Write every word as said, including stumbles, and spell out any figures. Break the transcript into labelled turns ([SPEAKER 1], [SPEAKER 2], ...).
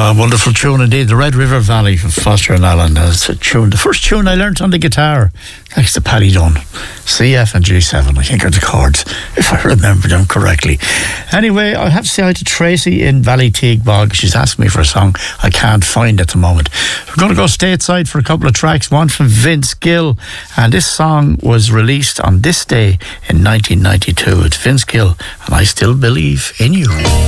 [SPEAKER 1] A wonderful tune indeed, the Red River Valley from Foster and Allen. That's a tune, the first tune I learnt on the guitar, thanks to Paddy Dunn. C, F and G seven, I think are the chords, if I remember them correctly. Anyway, I have to say hi to Tracy in Ballyteague. She's asking me for a song I can't find at the moment. We're going to go stateside for a couple of tracks, one from Vince Gill, and this song was released on this day in nineteen ninety-two. It's Vince Gill, and I Still Believe in You.